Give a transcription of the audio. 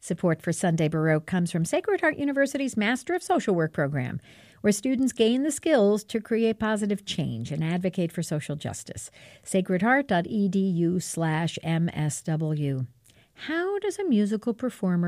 Support for Sunday Baroque comes from Sacred Heart University's Master of Social Work program, where students gain the skills to create positive change and advocate for social justice. sacredheart.edu/MSW. How does a musical performer